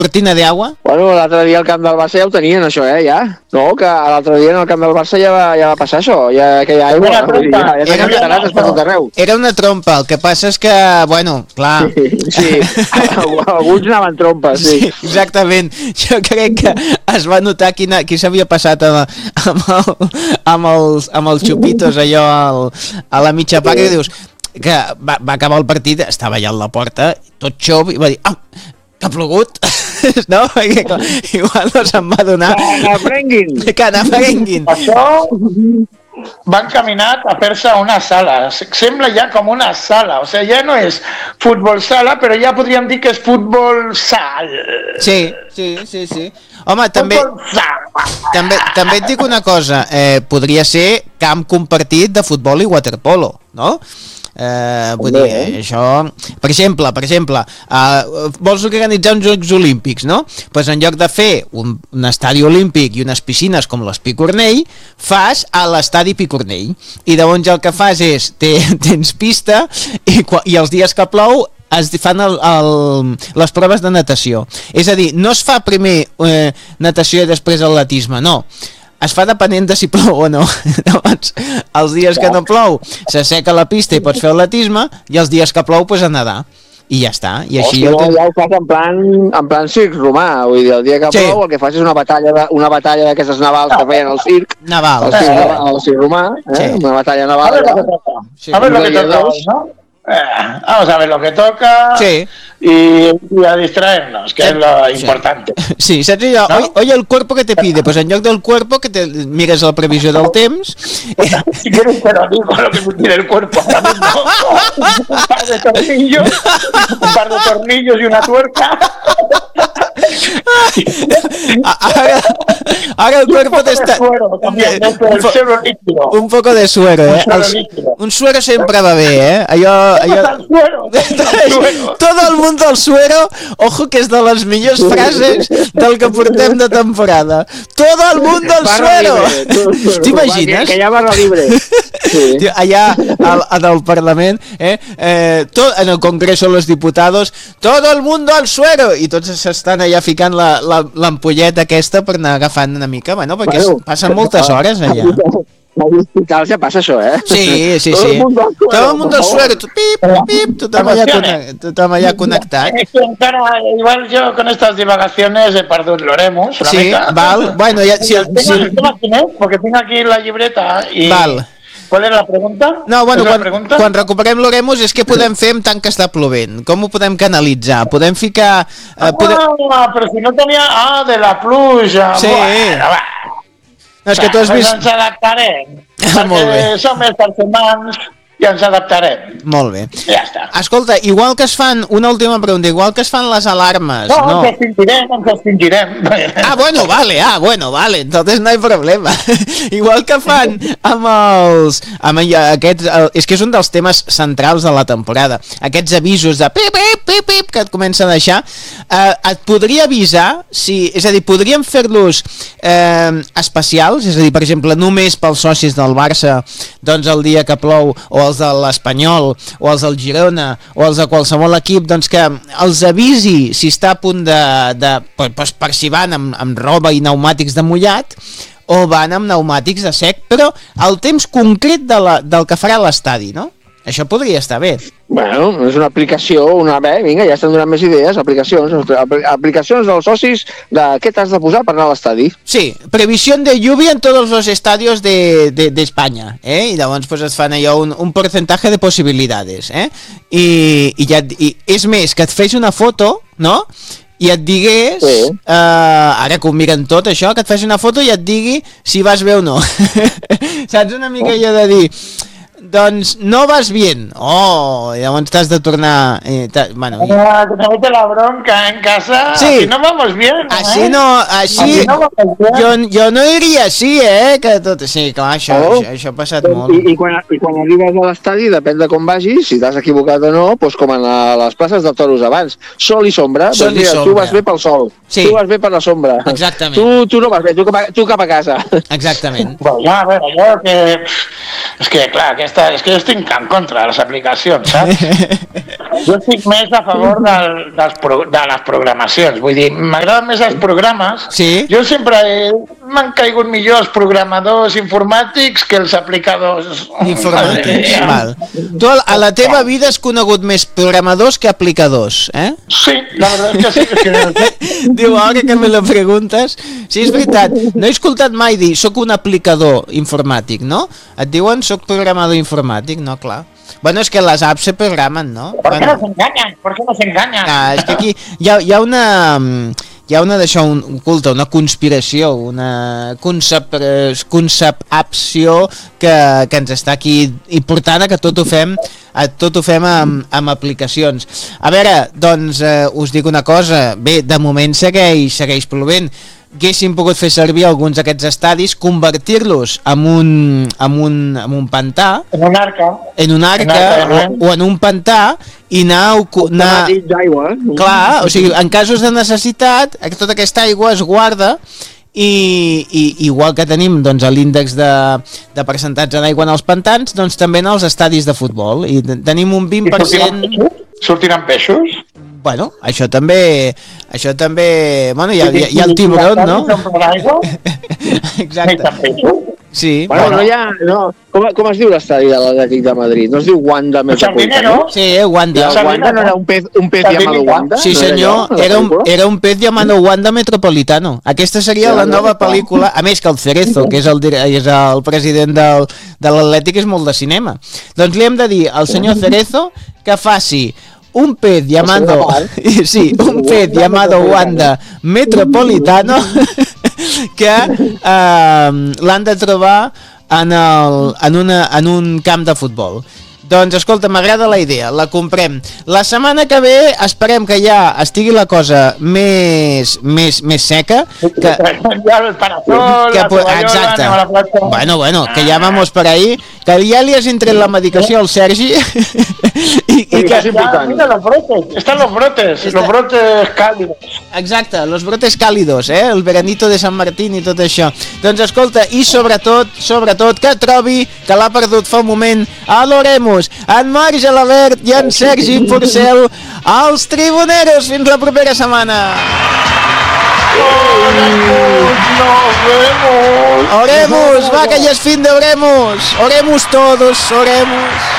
cortina de agua? Bueno, l'altre dia al camp del Barça ja ho tenien, això, ja. No, que l'altre dia en el camp del Barça ja va passar això, ja aquella aigua, ja tenen catarates per tot arreu. Era una trompa, el que passa és que, bueno, clar... Sí, alguns anaven trompes, sí. Exactament, jo crec que es va notar qui s'havia passat amb els xupitos allò a la mitja part, i dius que va acabar el partit, estava allà a la porta, tot xop, i va dir, que ha plogut, no? Perquè clar, igual no se'n va donar... Que n'aprenguin. Això va encaminat a fer-se una sala. Sembla ja com una sala. O sigui, ja no és futbol sala, però ja podríem dir que és futbol sal. Sí. Home, també et dic una cosa, podria ser camp compartit de futbol i waterpolo, no? Vull dir, això... Per exemple, vols organitzar uns Jocs Olímpics, no? Pues en lloc de fer un estadi olímpic i unes piscines com l'Espí Cornell, fas a l'estadi Picornell. I llavors el que fas és, tens pista i els dies que plou es fan les proves de natació. És a dir, no es fa primer natació i després atletisme, no. Es fa depenent de si plou o no. Llavors, els dies que no plou s'asseca la pista i pots fer atletisme, i els dies que plou, pues a nedar. I ja està. I així ja ho fas en plan circ romà. Vull dir, el dia que plou el que fas és una batalla d'aquestes navals que feien al circ. Naval. Al circ romà, una batalla naval. A ver lo que toca hoy, ¿no? Vamos a ver lo que toca y a distraernos, que es lo importante. Sí, saps allò? ¿No? Oye, el cuerpo que te pide, pues en lloc del cuerpo que te mires la previsió del temps. Si quieres te lo digo lo que me pide el cuerpo ahora mismo. Un par de tornillos y una tuerca. Ahora el cuerpo te está... Un poco de suero, un suero siempre va bé, Todo el mundo al suero, ojo que és de les millors frases del que portem de temporada. Todo el mundo al suero. T'imagines? Que hi ha barra libre. Allà al Parlament, en el Congreso de los Diputados, todo el mundo al suero, i tots s'estan allà ficant l'ampolleta aquesta per anar agafant una mica, bueno, perquè passen moltes hores allà. A l'hospital ja passa això, Sí. Todo el mundo al suero, pip, tothom allà connectat. Igual yo con estas divagaciones he perdut l'oremus una mica. Sí, val, bueno, ja... Porque tengo aquí la llibreta i... Val. ¿Cuál es la pregunta? No, bueno, quan recuperem l'oremus és què podem fer amb tant que està plovent? Com ho podem canalitzar? Podem ficar... Però si no tenia... de la pluja. Sí. Bueno, no, és que tu has vist... Ens adaptarem. Molt bé. Som éssers humans i ens adaptarem. Molt bé. Ja està. Escolta, igual que es fan... Una última pregunta. Igual que es fan les alarmes... No, ens extingirem. Vale. Entonces no hay problema. Igual que fan amb els... aquests... És que és un dels temes centrals de la temporada. Aquests avisos de pip, que et comença a deixar. Et podria avisar si... És a dir, podríem fer-los especials? És a dir, per exemple, només pels socis del Barça, doncs el dia que plou, o els de l'Espanyol, o els del Girona, o els de qualsevol equip, doncs que els avisi si està a punt per si van amb roba i pneumàtics de mullat, o van amb pneumàtics de sec, però el temps concret del que farà l'estadi, no? Això podria estar bé. Bueno, és una aplicació, vinga, ja estan donant més idees, aplicacions dels socis de què t'has de posar per anar a l'estadi. Sí, previsión de lluvia en todos los estadios de España, y llavors pues es fan allò un porcentaje de possibilitats, i és més, que et fes una foto, no?, i et digués, ara que ho miren tot això, que et fes una foto i et digui si vas bé o no. Saps, una mica allò de dir... Doncs no vas bien. Llavors t'has de tornar... Bueno, que te mete la bronca en casa. Sí. Así no vamos bien. Així jo no iria així, que tot... Sí, clar, això ha passat molt. I quan arribes a l'estadi, depèn de com vagis, si t'has equivocat o no, doncs com a les places de toros abans. Sol i sombra. Sol i sombra. Tu vas bé pel sol. Sí. Tu vas bé per la sombra. Exactament. Tu no vas bé, tu cap a casa. Exactament. Bueno, a veure, jo que... És que, clar, és que jo estic en contra de les aplicacions, saps? Jo estic més a favor de les programacions, vull dir, m'agraden més els programes. Sí. Jo sempre m'han caigut millor els programadors informàtics que els aplicadors informàtics. Val. Tu a la teva vida has conegut més programadors que aplicadors, eh? Sí, la veritat és que sí. Diu, ara que me lo preguntes... Sí, és veritat, no he escoltat mai dir soc un aplicador informàtic, no? Et diuen soc programador informàtic, no? Clar. Bueno, és que les apps se programen, no? ¿Por qué nos engañan? ¿Por qué nos engañan? És que aquí hi ha una d'això, un culte, una conspiració, una concepció que ens està aquí important a que tot ho fem amb aplicacions. A veure, doncs us dic una cosa, bé, de moment segueix plovent. Haguéssim pogut fer servir alguns d'aquests estadis, convertir-los en un pantà, En un arca o en un pantà i anar d'aigua. clar, o sigui, en casos de necessitat tota aquesta aigua es guarda i igual que tenim doncs, l'índex de percentatge d'aigua en els pantans, doncs també en els estadis de futbol i tenim un 20%. Sortiran peixos? Bueno, això també bueno, hi ha el tiburón, no? Exacte. Sí. Bueno, com es diu l'estadi de l'Atlètic de Madrid? No es diu Wanda Metropolitano? Sí, Wanda. Wanda no era un pez llamado Wanda? Sí, senyor, era un pez llamado Wanda Metropolitano. Aquesta seria la nova pel·lícula, a més que el Cerezo, que és el president de l'Atlètic, és molt de cinema. Doncs li hem de dir al senyor Cerezo que faci un pez llamado Wanda Metropolitano que l'han de trobar en un camp de futbol. Doncs escolta, m'agrada la idea, la comprem. La setmana que ve esperem que ja estigui la cosa més seca. Que, ja el parasol, la tovallola, anem a la platja. Bueno, que ja vamos por ahí, que ja li has entret la medicació al Sergi i que... Ya, mira los brotes, están los brotes cálidos. Exacte, los brotes cálidos, el veranito de Sant Martín i tot això. Doncs escolta, i sobretot que trobi que l'ha perdut fa un moment a l'Oremus, en Marc Gelabert i en Sergi Porcel, als Tribuneros. Fins la propera setmana. Oremus, va, que ya es fin de Oremus. Oremus todos, Oremus.